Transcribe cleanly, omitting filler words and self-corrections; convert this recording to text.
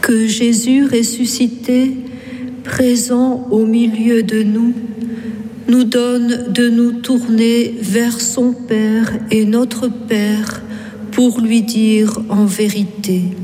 Que Jésus ressuscité, présent au milieu de nous, nous donne de nous tourner vers son Père et notre Père pour lui dire en vérité: